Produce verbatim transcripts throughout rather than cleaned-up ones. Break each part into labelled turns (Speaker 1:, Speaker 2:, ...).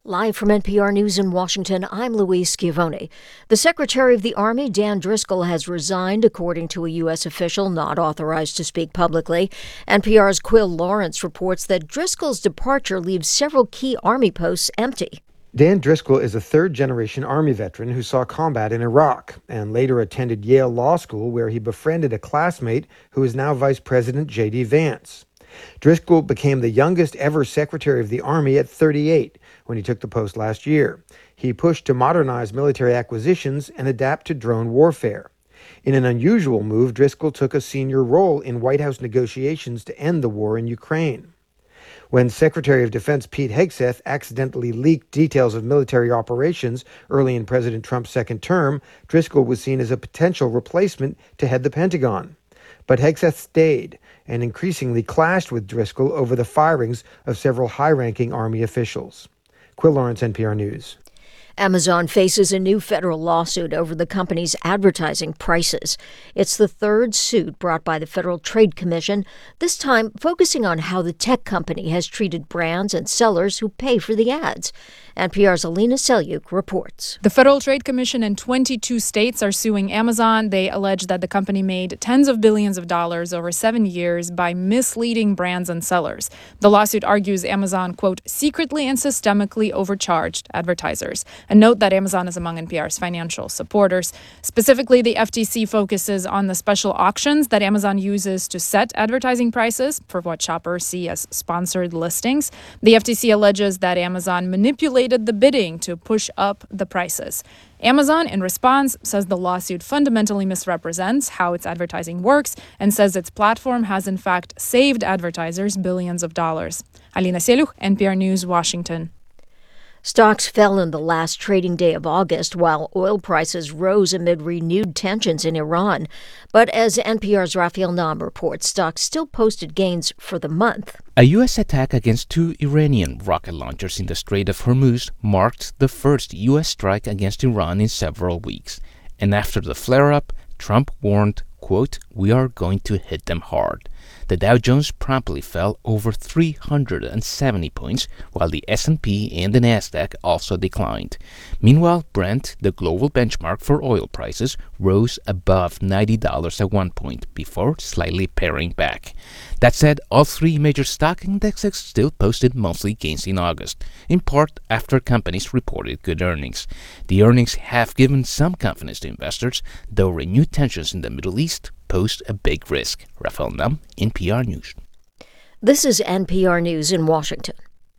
Speaker 1: Live from N P R News in Washington, I'm Louise Schiavone. The Secretary of the Army, Dan Driscoll, has resigned, according to a U S official not authorized to speak publicly. N P R's Quill Lawrence reports that Driscoll's departure leaves several key Army posts empty.
Speaker 2: Dan Driscoll is a third-generation Army veteran who saw combat in Iraq and later attended Yale Law School, where he befriended a classmate who is now Vice President J D Vance. Driscoll became the youngest ever Secretary of the Army at thirty-eight when he took the post last year. He pushed to modernize military acquisitions and adapt to drone warfare. In an unusual move, Driscoll took a senior role in White House negotiations to end the war in Ukraine. When Secretary of Defense Pete Hegseth accidentally leaked details of military operations early in President Trump's second term, Driscoll was seen as a potential replacement to head the Pentagon. But Hegseth stayed and increasingly clashed with Driscoll over the firings of several high-ranking Army officials. Quill Lawrence, N P R News.
Speaker 1: Amazon faces a new federal lawsuit over the company's advertising prices. It's the third suit brought by the Federal Trade Commission, this time focusing on how the tech company has treated brands and sellers who pay for the ads. N P R's Alina Selyuk reports.
Speaker 3: The Federal Trade Commission in twenty-two states are suing Amazon. They allege that the company made tens of billions of dollars over seven years by misleading brands and sellers. The lawsuit argues Amazon, quote, secretly and systemically overcharged advertisers. And note that Amazon is among N P R's financial supporters. Specifically, the F T C focuses on the special auctions that Amazon uses to set advertising prices for what shoppers see as sponsored listings. The F T C alleges that Amazon manipulated the bidding to push up the prices. Amazon, in response, says the lawsuit fundamentally misrepresents how its advertising works and says its platform has in fact saved advertisers billions of dollars. Alina Selyuk, N P R News, Washington.
Speaker 1: Stocks fell in the last trading day of August, while oil prices rose amid renewed tensions in Iran. But as N P R's Raphael Nam reports, stocks still posted gains for the month.
Speaker 4: A U S attack against two Iranian rocket launchers in the Strait of Hormuz marked the first U S strike against Iran in several weeks. And after the flare-up, Trump warned, quote, we are going to hit them hard. The Dow Jones promptly fell over three hundred seventy points, while the S and P and the Nasdaq also declined. Meanwhile, Brent, the global benchmark for oil prices, rose above ninety dollars at one point before slightly paring back. That said, all three major stock indexes still posted monthly gains in August, in part after companies reported good earnings. The earnings have given some confidence to investors, though renewed tensions in the Middle East pose a big risk. Raphael Nam, N P R News.
Speaker 1: This is N P R News in Washington.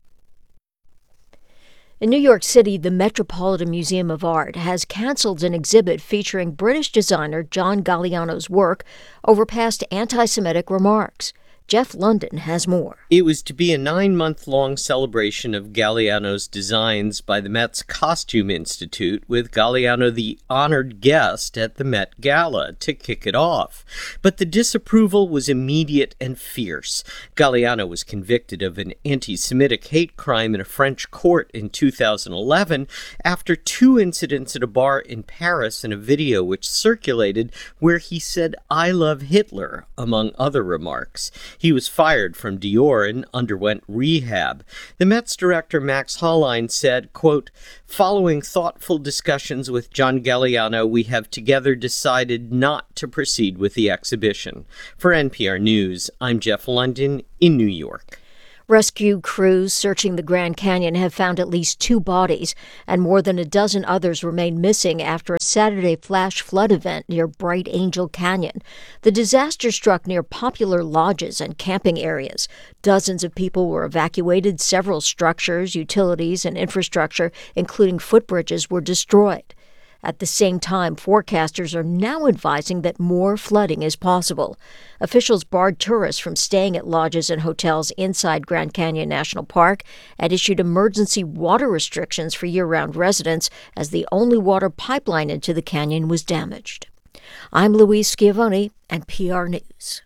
Speaker 1: In New York City, the Metropolitan Museum of Art has canceled an exhibit featuring British designer John Galliano's work over past anti-Semitic remarks. Jeff London has more.
Speaker 5: It was to be a nine-month-long celebration of Galliano's designs by the Met's Costume Institute, with Galliano the honored guest at the Met Gala to kick it off. But the disapproval was immediate and fierce. Galliano was convicted of an anti-Semitic hate crime in a French court in two thousand eleven after two incidents at a bar in Paris and a video which circulated where he said, "I love Hitler," among other remarks. He was fired from Dior and underwent rehab. The Met's director, Max Hollein, said, quote, following thoughtful discussions with John Galliano, we have together decided not to proceed with the exhibition. For N P R News, I'm Jeff London in New York.
Speaker 1: Rescue crews searching the Grand Canyon have found at least two bodies, and more than a dozen others remain missing after a Saturday flash flood event near Bright Angel Canyon. The disaster struck near popular lodges and camping areas. Dozens of people were evacuated. Several structures, utilities, and infrastructure, including footbridges, were destroyed. At the same time, forecasters are now advising that more flooding is possible. Officials barred tourists from staying at lodges and hotels inside Grand Canyon National Park and issued emergency water restrictions for year-round residents as the only water pipeline into the canyon was damaged. I'm Louise Schiavone, N P R News.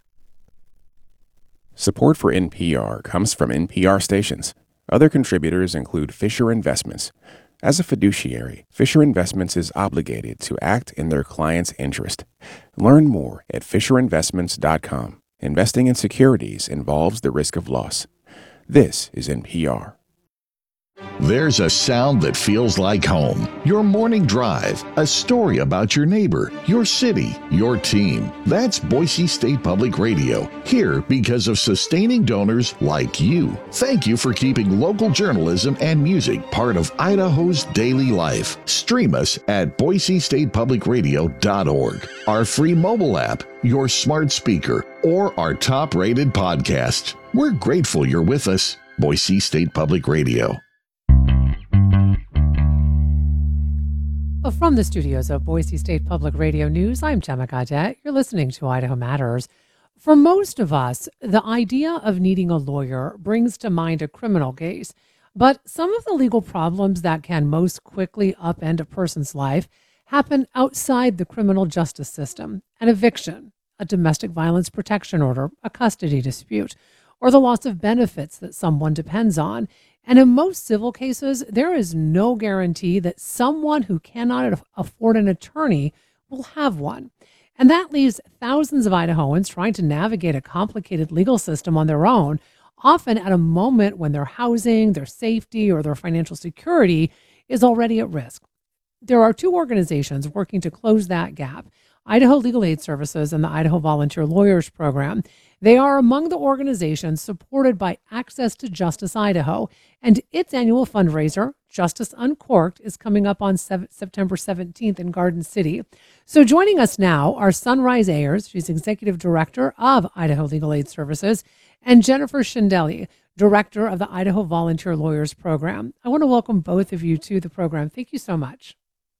Speaker 6: Support for N P R comes from N P R stations. Other contributors include Fisher Investments. As a fiduciary, Fisher Investments is obligated to act in their client's interest. Learn more at fisher investments dot com. Investing in securities involves the risk of loss. This is N P R.
Speaker 7: There's a sound that feels like home. Your morning drive, a story about your neighbor, your city, your team. That's Boise State Public Radio, here because of sustaining donors like you. Thank you for keeping local journalism and music part of Idaho's daily life. Stream us at boise state public radio dot org, our free mobile app, your smart speaker, or our top-rated podcast. We're grateful you're with us. Boise State Public Radio.
Speaker 8: From the studios of Boise State Public Radio News, I'm Gemma Gaudette. You're listening to Idaho Matters. For most of us, the idea of needing a lawyer brings to mind a criminal case. But some of the legal problems that can most quickly upend a person's life happen outside the criminal justice system: an eviction, a domestic violence protection order, a custody dispute, or the loss of benefits that someone depends on. And in most civil cases, there is no guarantee that someone who cannot afford an attorney will have one. And that leaves thousands of Idahoans trying to navigate a complicated legal system on their own, often at a moment when their housing, their safety, or their financial security is already at risk. There are two organizations working to close that gap: Idaho Legal Aid Services and the Idaho Volunteer Lawyers Program. They are among the organizations supported by Access to Justice Idaho, and its annual fundraiser, Justice Uncorked, is coming up on September seventeenth in Garden City. So joining us now are Sunrise Ayers, she's Executive Director of Idaho Legal Aid Services, and Jennifer Shindelli, Director of the Idaho Volunteer Lawyers Program. I want to welcome both of you to the program. Thank you so much.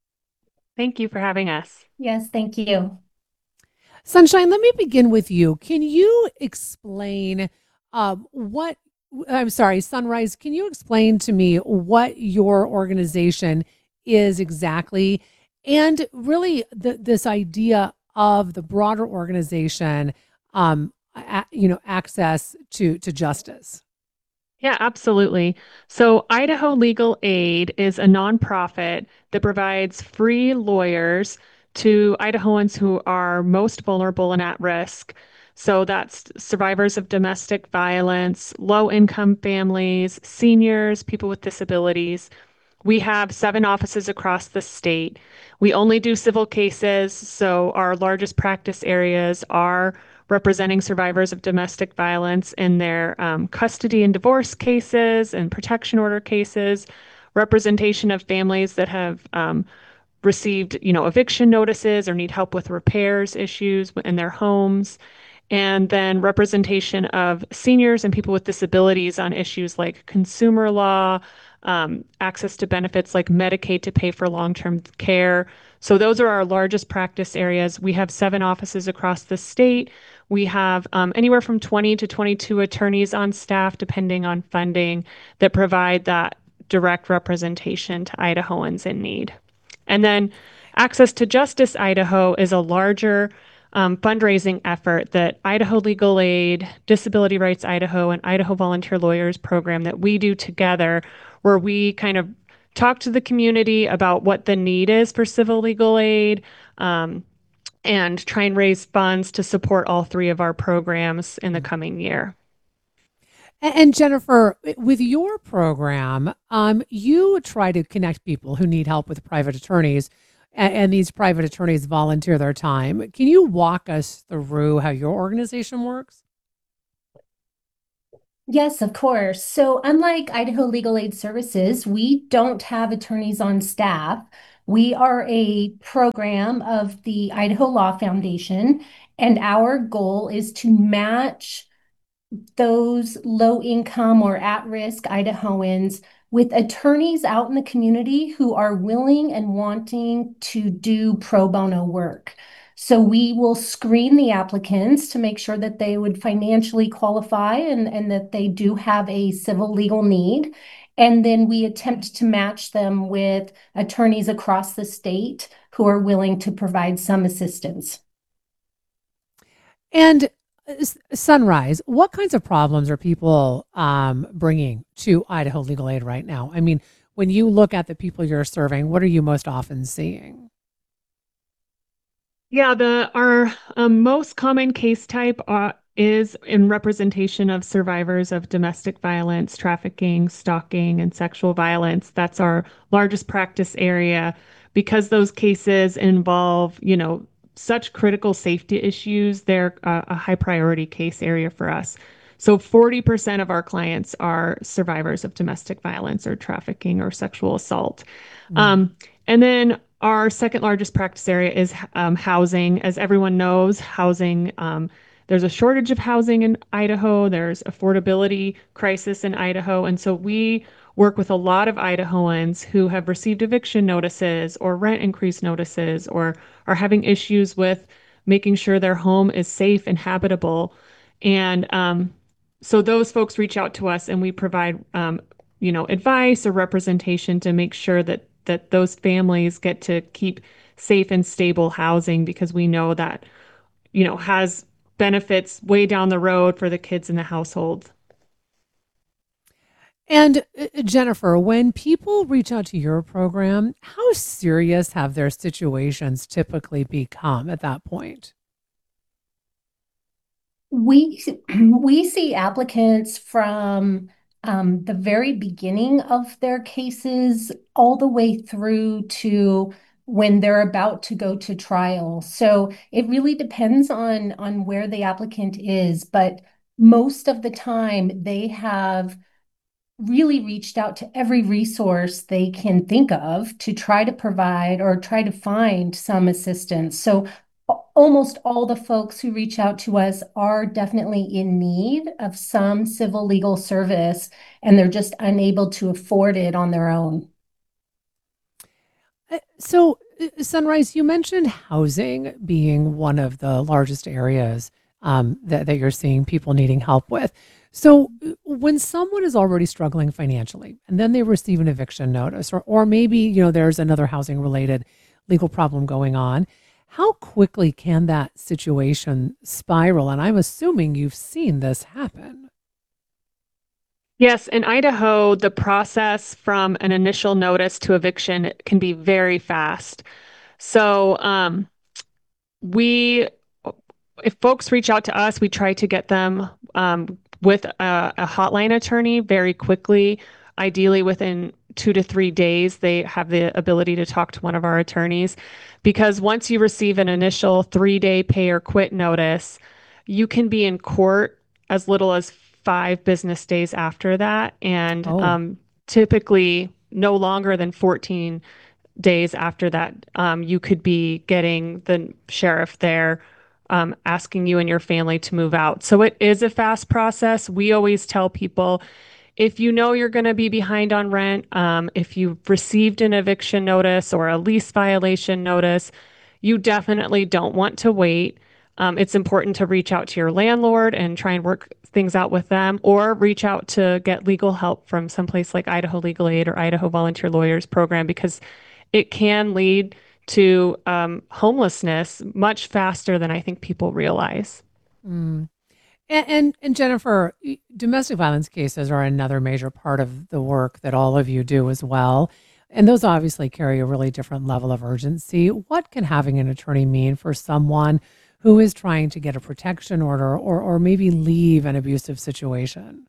Speaker 9: Thank you for having us.
Speaker 10: Yes, thank you.
Speaker 8: Sunshine, let me begin with you. Can you explain um, what, I'm sorry, Sunrise, can you explain to me what your organization is exactly, and really the, this idea of the broader organization, um, a, you know, access to, to justice?
Speaker 9: Yeah, absolutely. So Idaho Legal Aid is a nonprofit that provides free lawyers to Idahoans who are most vulnerable and at risk. So that's survivors of domestic violence, low-income families, seniors, people with disabilities. We have seven offices across the state. We only do civil cases, so our largest practice areas are representing survivors of domestic violence in their um, custody and divorce cases and protection order cases, representation of families that have um, received, you know, eviction notices or need help with repairs issues in their homes, and then representation of seniors and people with disabilities on issues like consumer law, um, access to benefits like Medicaid to pay for long-term care. So those are our largest practice areas. We have seven offices across the state. We have um, anywhere from twenty to twenty-two attorneys on staff, depending on funding, that provide that direct representation to Idahoans in need. And then Access to Justice Idaho is a larger um, fundraising effort that Idaho Legal Aid, Disability Rights Idaho, and Idaho Volunteer Lawyers Program that we do together, where we kind of talk to the community about what the need is for civil legal aid, um, and try and raise funds to support all three of our programs in the coming year.
Speaker 8: And Jennifer, with your program, um, you try to connect people who need help with private attorneys, and, and these private attorneys volunteer their time. Can you walk us through how your organization works?
Speaker 10: Yes, of course. So unlike Idaho Legal Aid Services, we don't have attorneys on staff. We are a program of the Idaho Law Foundation, and our goal is to match those low-income or at-risk Idahoans with attorneys out in the community who are willing and wanting to do pro bono work. So we will screen the applicants to make sure that they would financially qualify and, and that they do have a civil legal need. And then we attempt to match them with attorneys across the state who are willing to provide some assistance.
Speaker 8: And Sunrise, what kinds of problems are people um, bringing to Idaho Legal Aid right now? I mean, when you look at the people you're serving, what are you most often seeing?
Speaker 9: Yeah, the our um, most common case type are, is in representation of survivors of domestic violence, trafficking, stalking, and sexual violence. That's our largest practice area because those cases involve, you know, such critical safety issues. They're a, a high priority case area for us. So forty percent of our clients are survivors of domestic violence or trafficking or sexual assault. Mm. Um, and then our second largest practice area is um, housing. As everyone knows, housing, um, there's a shortage of housing in Idaho. There's affordability crisis in Idaho. And so we work with a lot of Idahoans who have received eviction notices or rent increase notices or are having issues with making sure their home is safe and habitable. And um, so those folks reach out to us and we provide, um, you know, advice or representation to make sure that that those families get to keep safe and stable housing because we know that, you know, has benefits way down the road for the kids in the household.
Speaker 8: And uh, Jennifer, when people reach out to your program, how serious have their situations typically become at that point?
Speaker 10: We we see applicants from um, the very beginning of their cases all the way through to when they're about to go to trial. So it really depends on on where the applicant is, but most of the time they have really reached out to every resource they can think of to try to provide or try to find some assistance. So almost all the folks who reach out to us are definitely in need of some civil legal service, and they're just unable to afford it on their own.
Speaker 8: So, Sunrise, you mentioned housing being one of the largest areas um, that, that you're seeing people needing help with. So when someone is already struggling financially and then they receive an eviction notice or, or maybe, you know, there's another housing related legal problem going on, how quickly can that situation spiral? And I'm assuming you've seen this happen.
Speaker 9: Yes, in Idaho, the process from an initial notice to eviction can be very fast. So um, we, if folks reach out to us, we try to get them um, with a, a hotline attorney very quickly. Ideally, within two to three days, they have the ability to talk to one of our attorneys. Because once you receive an initial three-day pay or quit notice, you can be in court as little as five business days after that, and oh. um, typically no longer than fourteen days after that, um, you could be getting the sheriff there um, asking you and your family to move out. So it is a fast process. We always tell people, if you know you're going to be behind on rent, um, if you've received an eviction notice or a lease violation notice, you definitely don't want to wait. Um, it's important to reach out to your landlord and try and work things out with them, or reach out to get legal help from someplace like Idaho Legal Aid or Idaho Volunteer Lawyers Program, because it can lead to um, homelessness much faster than I think people realize.
Speaker 8: Mm. And, and and Jennifer, domestic violence cases are another major part of the work that all of you do as well. And those obviously carry a really different level of urgency. What can having an attorney mean for someone who is trying to get a protection order or or maybe leave an abusive situation?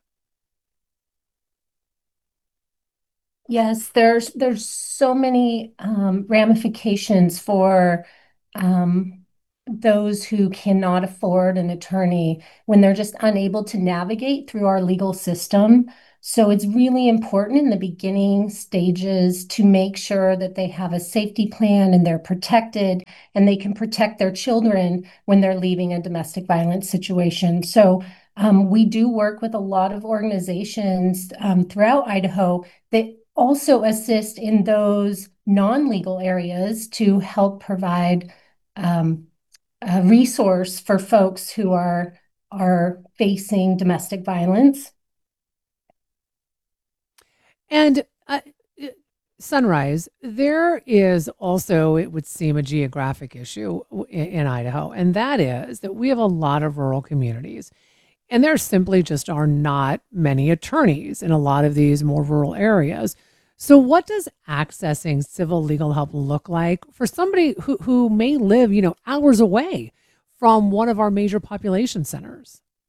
Speaker 10: Yes, there's there's so many um, ramifications for um, those who cannot afford an attorney when they're just unable to navigate through our legal system. So it's really important in the beginning stages to make sure that they have a safety plan and they're protected and they can protect their children when they're leaving a domestic violence situation. So um, we do work with a lot of organizations um, throughout Idaho that also assist in those non-legal areas to help provide um, a resource for folks who are are facing domestic violence.
Speaker 8: And uh, Sunrise, there is also, it would seem, a geographic issue in, in Idaho, and that is that we have a lot of rural communities. And there simply just are not many attorneys in a lot of these more rural areas. So what does accessing civil legal help look like for somebody who, who may live, you know, hours away from one of our major population centers?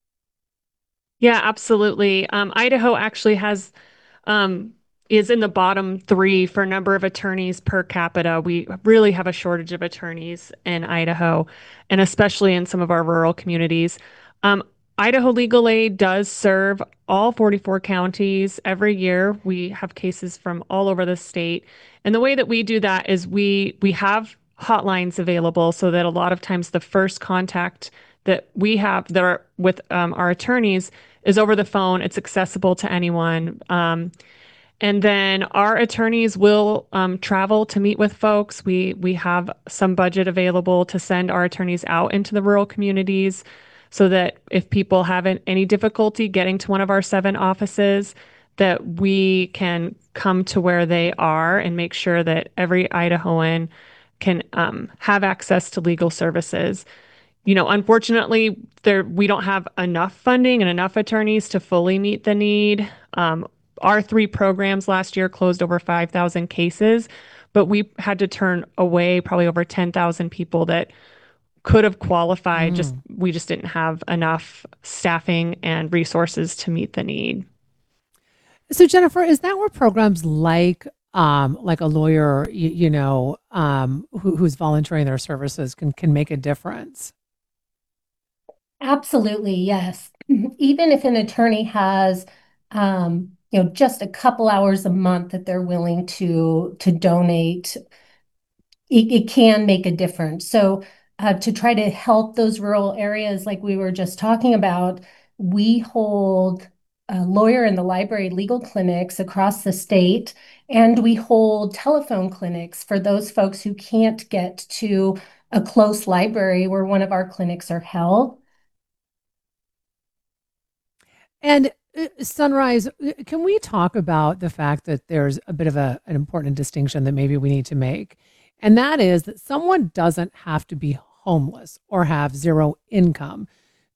Speaker 9: Yeah, absolutely. Um, Idaho actually has um, is in the bottom three for number of attorneys per capita. We really have a shortage of attorneys in Idaho, and especially in some of our rural communities. Um, Idaho Legal Aid does serve all forty-four counties every year. We have cases from all over the state. And the way that we do that is we we have hotlines available so that a lot of times the first contact that we have that are with um, our attorneys is over the phone. It's accessible to anyone. Um, and then our attorneys will um, travel to meet with folks. We we have some budget available to send our attorneys out into the rural communities so that if people have any difficulty getting to one of our seven offices, that we can come to where they are and make sure that every Idahoan can um, have access to legal services. You know, unfortunately, there we don't have enough funding and enough attorneys to fully meet the need. Um, our three programs last year closed over five thousand cases, but we had to turn away probably over ten thousand people that could have qualified. Just
Speaker 8: Mm.
Speaker 9: we just didn't have enough staffing and resources to meet the need.
Speaker 8: So Jennifer, is that where programs like um, like a lawyer, you, you know, um, who, who's volunteering their services can can make a difference?
Speaker 10: Absolutely, yes. Even if an attorney has, um, you know, just a couple hours a month that they're willing to to donate, it, it can make a difference. So, uh, to try to help those rural areas, like we were just talking about, we hold a lawyer in the library legal clinics across the state, and we hold telephone clinics for those folks who can't get to a close library where one of our clinics are held.
Speaker 8: And uh, Sunrise, uh, can we talk about the fact that there's a bit of a, an important distinction that maybe we need to make? And that is that someone doesn't have to be homeless or have zero income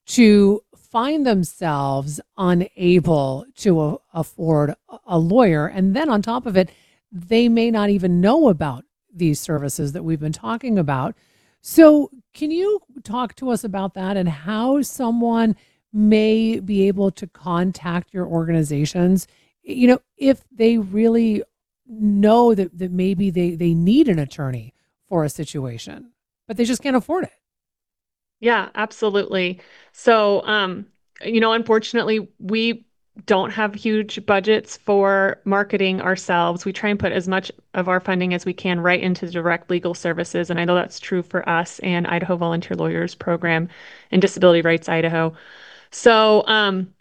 Speaker 8: to find themselves unable to a- afford a a lawyer. And then on top of it, they may not even know about these services that we've been talking about. So, can you talk to us about that and how someone may be able to contact your organizations, you know, if they really know that, that maybe they, they need an attorney for a situation, but they just can't afford it?
Speaker 9: Yeah, absolutely. So, um, you know, unfortunately, we don't have huge budgets for marketing ourselves. We try and put as much of our funding as we can right into direct legal services. And I know that's true for us and Idaho Volunteer Lawyers Program and Disability Rights Idaho. So, um,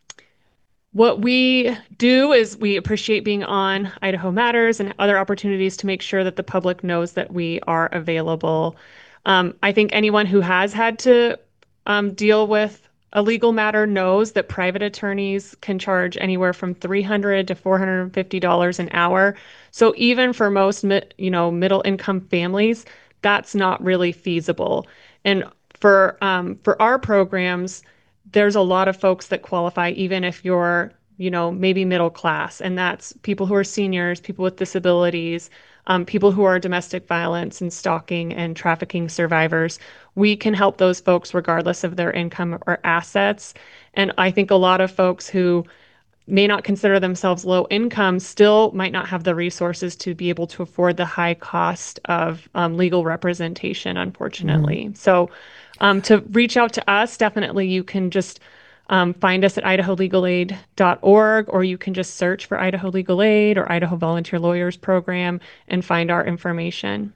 Speaker 9: what we do is we appreciate being on Idaho Matters and other opportunities to make sure that the public knows that we are available. Um, I think anyone who has had to um, deal with a legal matter knows that private attorneys can charge anywhere from three hundred dollars to four hundred fifty dollars an hour. So even for most, you know, middle income families, that's not really feasible. And for um, for our programs, there's a lot of folks that qualify, even if you're, you know, maybe middle class. And that's people who are seniors, people with disabilities, um, people who are domestic violence and stalking and trafficking survivors. We can help those folks regardless of their income or assets. And I think a lot of folks who may not consider themselves low income still might not have the resources to be able to afford the high cost of um, legal representation,
Speaker 8: Mhm.
Speaker 9: unfortunately. So um, to reach out to us, definitely you can just um, find us at idaho legal aid dot org, or you can just search for Idaho Legal Aid or Idaho Volunteer Lawyers Program and find our information.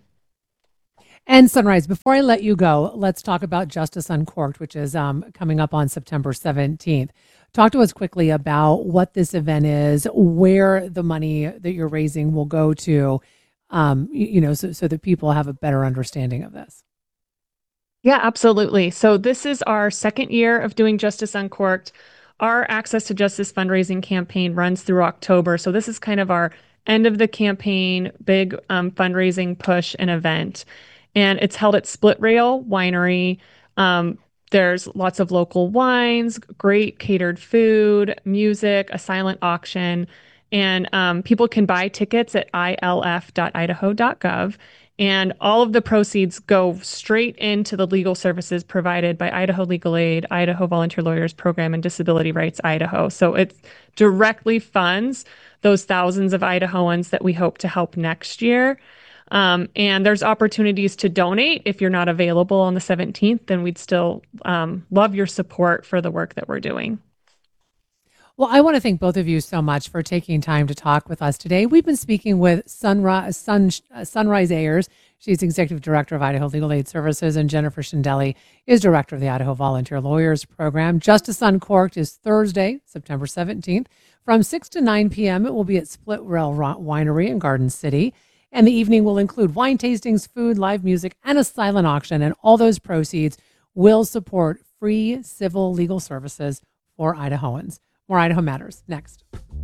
Speaker 8: And Sunrise, before I let you go, let's talk about Justice Uncorked, which is um, coming up on September seventeenth. Talk to us quickly about what this event is, where the money that you're raising will go to, um, you, you know, so, so that people have a better understanding of this.
Speaker 9: Yeah, absolutely. So this is our second year of doing Justice Uncorked. Our Access to Justice fundraising campaign runs through October. So this is kind of our end of the campaign, big um, fundraising push and event. And it's held at Split Rail Winery. Um, there's lots of local wines, great catered food, music, a silent auction. And um, people can buy tickets at I L F dot idaho dot gov. And all of the proceeds go straight into the legal services provided by Idaho Legal Aid, Idaho Volunteer Lawyers Program, and Disability Rights Idaho. So it directly funds those thousands of Idahoans that we hope to help next year. Um, and there's opportunities to donate. If you're not available on the seventeenth, then we'd still um, love your support for the work that we're doing.
Speaker 8: Well, I want to thank both of you so much for taking time to talk with us today. We've been speaking with Sunrise, Sun, uh, Sunrise Ayers. She's Executive Director of Idaho Legal Aid Services, and Jennifer Shindelli is Director of the Idaho Volunteer Lawyers Program. Justice Uncorked is Thursday, September seventeenth. From six to nine p.m., it will be at Split Rail Winery in Garden City. And the evening will include wine tastings, food, live music, and a silent auction. And all those proceeds will support free civil legal services for Idahoans. More Idaho Matters next.